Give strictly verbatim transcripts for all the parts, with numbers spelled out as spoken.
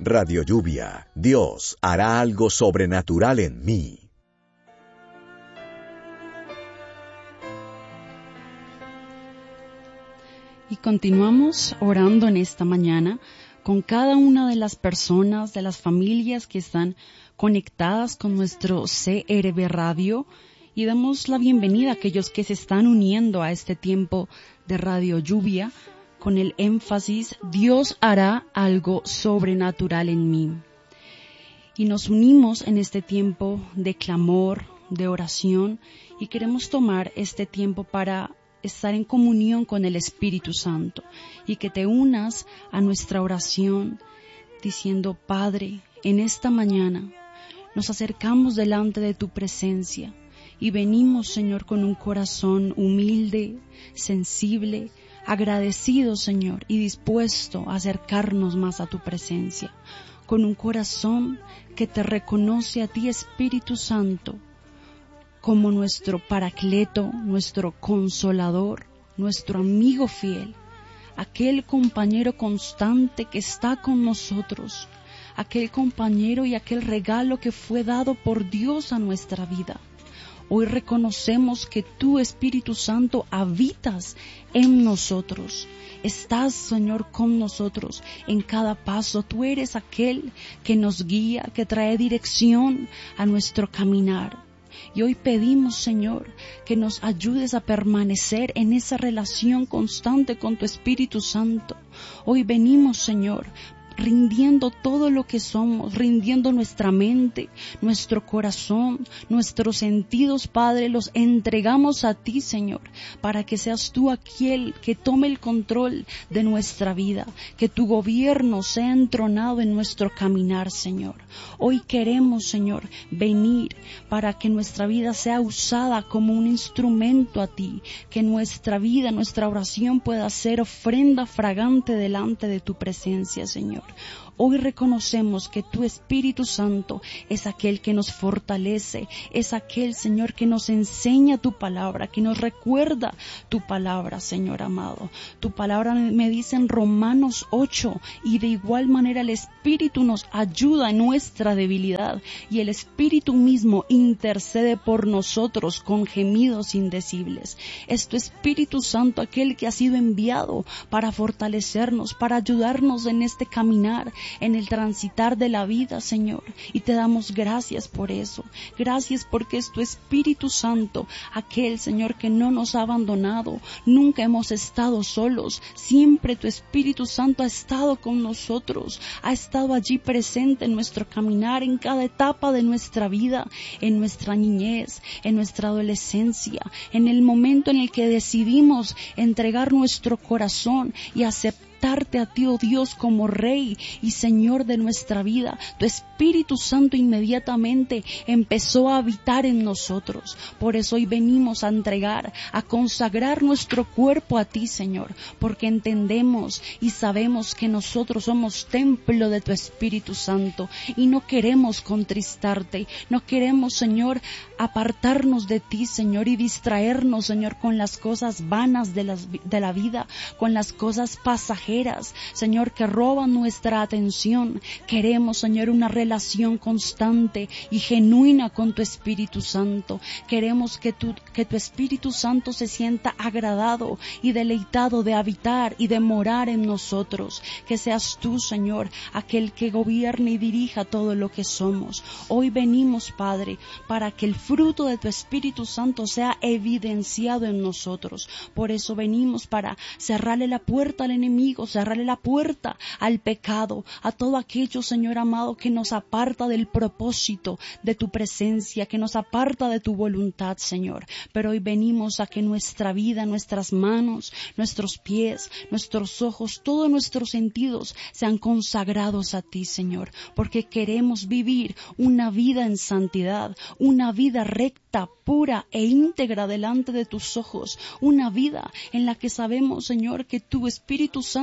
Radio Lluvia, Dios hará algo sobrenatural en mí. Y continuamos orando en esta mañana con cada una de las personas, de las familias que están conectadas con nuestro C R B Radio, y damos la bienvenida a aquellos que se están uniendo a este tiempo de Radio Lluvia con el énfasis Dios hará algo sobrenatural en mí. Y nos unimos en este tiempo de clamor, de oración, y queremos tomar este tiempo para estar en comunión con el Espíritu Santo y que te unas a nuestra oración diciendo: Padre, en esta mañana nos acercamos delante de tu presencia y venimos, Señor, con un corazón humilde, sensible, agradecido, Señor, y dispuesto a acercarnos más a tu presencia, con un corazón que te reconoce a ti, Espíritu Santo, como nuestro Paracleto, nuestro Consolador, nuestro amigo fiel, aquel compañero constante que está con nosotros, aquel compañero y aquel regalo que fue dado por Dios a nuestra vida. Hoy reconocemos que tú, Espíritu Santo, habitas en nosotros. Estás, Señor, con nosotros en cada paso. Tú eres aquel que nos guía, que trae dirección a nuestro caminar. Y hoy pedimos, Señor, que nos ayudes a permanecer en esa relación constante con tu Espíritu Santo. Hoy venimos, Señor, rindiendo todo lo que somos, rindiendo nuestra mente, nuestro corazón, nuestros sentidos, Padre, los entregamos a ti, Señor, para que seas tú aquel que tome el control de nuestra vida, que tu gobierno sea entronado en nuestro caminar, Señor. Hoy queremos, Señor, venir para que nuestra vida sea usada como un instrumento a ti, que nuestra vida, nuestra oración pueda ser ofrenda fragante delante de tu presencia, Señor. Hoy reconocemos que tu Espíritu Santo es aquel que nos fortalece, es aquel, Señor, que nos enseña tu palabra, que nos recuerda tu palabra, Señor amado. Tu palabra me dice en Romanos ocho, y de igual manera el Espíritu nos ayuda en nuestra debilidad, y el Espíritu mismo intercede por nosotros con gemidos indecibles. Es tu Espíritu Santo aquel que ha sido enviado para fortalecernos, para ayudarnos en este caminar, en el transitar de la vida, Señor, y te damos gracias por eso. Gracias porque es tu Espíritu Santo aquel, Señor, que no nos ha abandonado. Nunca hemos estado solos, siempre tu Espíritu Santo ha estado con nosotros, ha estado allí presente en nuestro caminar, en cada etapa de nuestra vida, en nuestra niñez, en nuestra adolescencia, en el momento en el que decidimos entregar nuestro corazón y aceptar darte a ti, oh Dios, como Rey y Señor de nuestra vida. Tu Espíritu Santo inmediatamente empezó a habitar en nosotros. Por eso hoy venimos a entregar, a consagrar nuestro cuerpo a ti, Señor, porque entendemos y sabemos que nosotros somos templo de tu Espíritu Santo y no queremos contristarte, no queremos, Señor, apartarnos de ti, Señor, y distraernos, Señor, con las cosas vanas de, las, de la vida, con las cosas pasajeras, Señor, que roban nuestra atención. Queremos, Señor, una relación constante y genuina con tu Espíritu Santo. Queremos que tu, que tu Espíritu Santo se sienta agradado y deleitado de habitar y de morar en nosotros. Que seas tú, Señor, aquel que gobierne y dirija todo lo que somos. Hoy venimos, Padre, para que el fruto de tu Espíritu Santo sea evidenciado en nosotros. Por eso venimos para cerrarle la puerta al enemigo, cerrarle la puerta al pecado, a todo aquello, Señor amado, que nos aparta del propósito de tu presencia, que nos aparta de tu voluntad, Señor. Pero hoy venimos a que nuestra vida, nuestras manos, nuestros pies, nuestros ojos, todos nuestros sentidos sean consagrados a ti, Señor, porque queremos vivir una vida en santidad, una vida recta, pura e íntegra delante de tus ojos, una vida en la que sabemos, Señor, que tu Espíritu Santo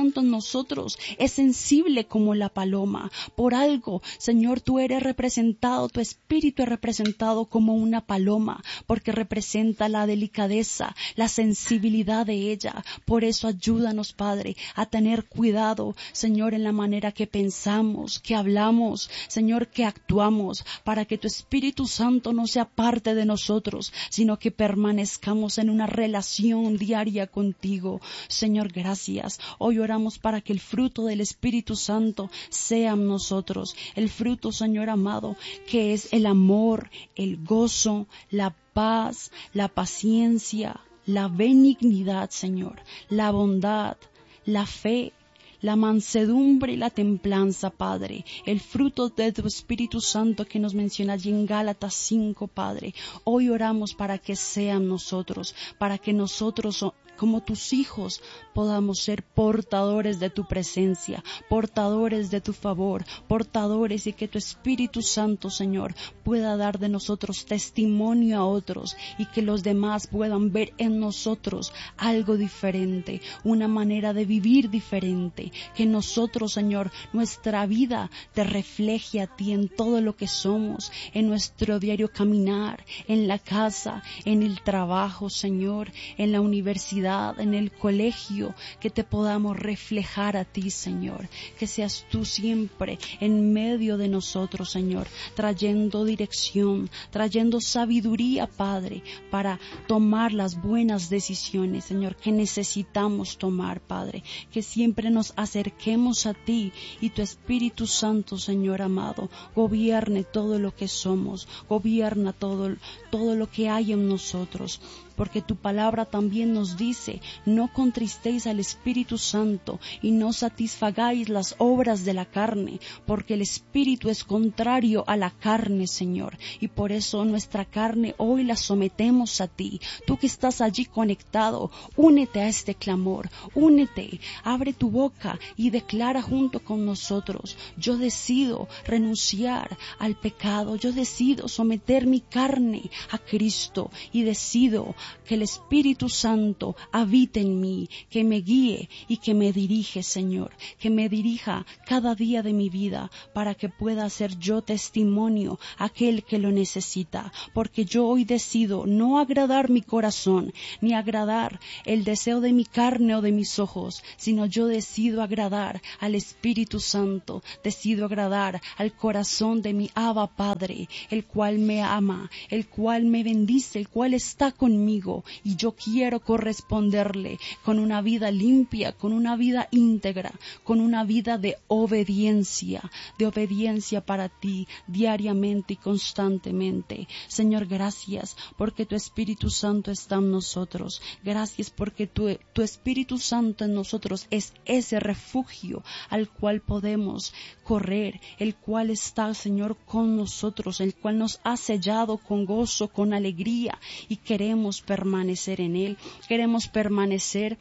Santo en nosotros es sensible como la paloma. Por algo, Señor, tú eres representado, tu espíritu es representado como una paloma, porque representa la delicadeza, la sensibilidad de ella. Por eso ayúdanos, Padre, a tener cuidado, Señor, en la manera que pensamos, que hablamos, Señor, que actuamos, para que tu Espíritu Santo no sea parte de nosotros, sino que permanezcamos en una relación diaria contigo. Señor, gracias. Hoy oramos para que el fruto del Espíritu Santo sea en nosotros. El fruto, Señor amado, que es el amor, el gozo, la paz, la paciencia, la benignidad, Señor, la bondad, la fe, la mansedumbre y la templanza, Padre, el fruto de tu Espíritu Santo que nos menciona allí en Gálatas cinco, Padre. Hoy oramos para que sean nosotros, para que nosotros, como tus hijos, podamos ser portadores de tu presencia, portadores de tu favor, portadores, y que tu Espíritu Santo, Señor, pueda dar de nosotros testimonio a otros, y que los demás puedan ver en nosotros algo diferente, una manera de vivir diferente. Que nosotros, Señor, nuestra vida te refleje a ti en todo lo que somos, en nuestro diario caminar, en la casa, en el trabajo, Señor, en la universidad, en el colegio, que te podamos reflejar a ti, Señor, que seas tú siempre en medio de nosotros, Señor, trayendo dirección, trayendo sabiduría, Padre, para tomar las buenas decisiones, Señor, que necesitamos tomar, Padre, que siempre nos acerquemos a ti y tu Espíritu Santo, Señor amado, gobierne todo lo que somos, gobierna todo, todo lo que hay en nosotros. Porque tu palabra también nos dice, no contristéis al Espíritu Santo y no satisfagáis las obras de la carne, porque el Espíritu es contrario a la carne, Señor, y por eso nuestra carne hoy la sometemos a ti. Tú que estás allí conectado, únete a este clamor, únete, abre tu boca y declara junto con nosotros: yo decido renunciar al pecado, yo decido someter mi carne a Cristo y decido que el Espíritu Santo habite en mí, que me guíe y que me dirige, Señor, que me dirija cada día de mi vida para que pueda ser yo testimonio a aquel que lo necesita, porque yo hoy decido no agradar mi corazón, ni agradar el deseo de mi carne o de mis ojos, sino yo decido agradar al Espíritu Santo, decido agradar al corazón de mi Abba Padre, el cual me ama, el cual me bendice, el cual está conmigo, y yo quiero corresponderle con una vida limpia, con una vida íntegra, con una vida de obediencia, de obediencia para ti diariamente y constantemente. Señor, gracias porque tu Espíritu Santo está en nosotros. Gracias porque tu, tu Espíritu Santo en nosotros es ese refugio al cual podemos correr, el cual está, Señor, con nosotros, el cual nos ha sellado con gozo, con alegría, y queremos permanecer en él, queremos permanecer,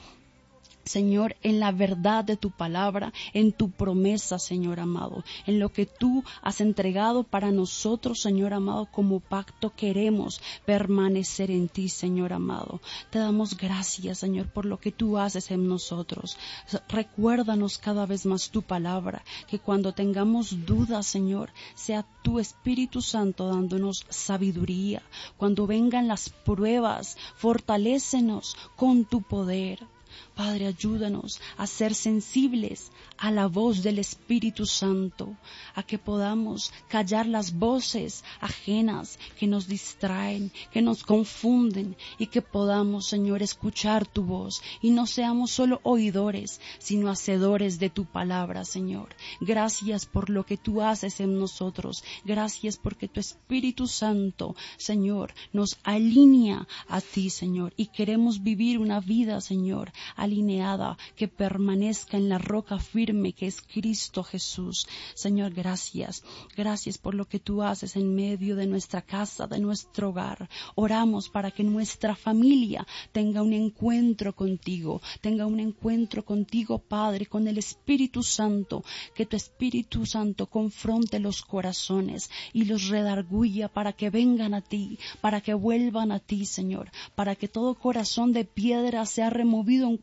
Señor, en la verdad de tu palabra, en tu promesa, Señor amado, en lo que tú has entregado para nosotros, Señor amado, como pacto. Queremos permanecer en ti, Señor amado. Te damos gracias, Señor, por lo que tú haces en nosotros. Recuérdanos cada vez más tu palabra, que cuando tengamos dudas, Señor, sea tu Espíritu Santo dándonos sabiduría. Cuando vengan las pruebas, fortalécenos con tu poder. Padre, ayúdanos a ser sensibles a la voz del Espíritu Santo, a que podamos callar las voces ajenas que nos distraen, que nos confunden, y que podamos, Señor, escuchar tu voz y no seamos solo oidores, sino hacedores de tu palabra, Señor. Gracias por lo que tú haces en nosotros. Gracias porque tu Espíritu Santo, Señor, nos alinea a ti, Señor, y queremos vivir una vida, Señor, alineada, que permanezca en la roca firme que es Cristo Jesús. Señor, gracias. Gracias por lo que tú haces en medio de nuestra casa, de nuestro hogar. Oramos para que nuestra familia tenga un encuentro contigo, tenga un encuentro contigo, Padre, con el Espíritu Santo, que tu Espíritu Santo confronte los corazones y los redarguya para que vengan a ti, para que vuelvan a ti, Señor, para que todo corazón de piedra sea removido en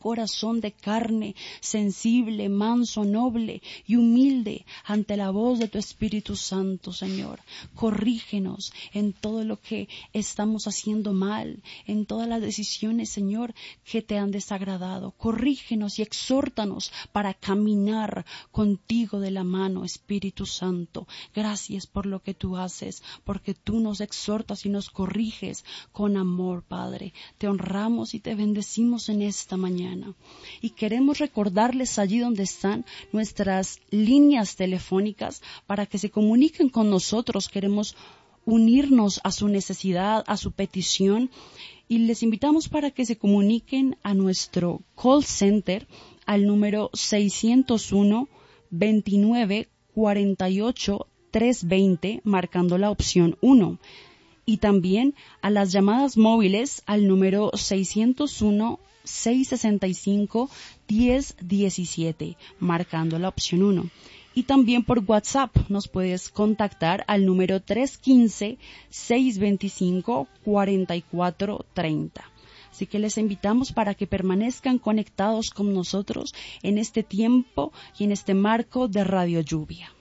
corazón de carne, sensible, manso, noble y humilde ante la voz de tu Espíritu Santo, Señor. Corrígenos en todo lo que estamos haciendo mal, en todas las decisiones, Señor, que te han desagradado. Corrígenos y exhórtanos para caminar contigo de la mano, Espíritu Santo. Gracias por lo que tú haces, porque tú nos exhortas y nos corriges con amor, Padre. Te honramos y te bendecimos en esta mañana. Y queremos recordarles allí donde están nuestras líneas telefónicas para que se comuniquen con nosotros. Queremos unirnos a su necesidad, a su petición, y les invitamos para que se comuniquen a nuestro call center al número seiscientos uno, veintinueve, cuarenta y ocho, trescientos veinte, marcando la opción uno. Y también a las llamadas móviles al número seiscientos uno, seiscientos sesenta y cinco, diez diecisiete, marcando la opción uno. Y también por WhatsApp nos puedes contactar al número tres uno cinco, seis dos cinco, cuatro cuatro tres cero. Así que les invitamos para que permanezcan conectados con nosotros en este tiempo y en este marco de Radio Lluvia.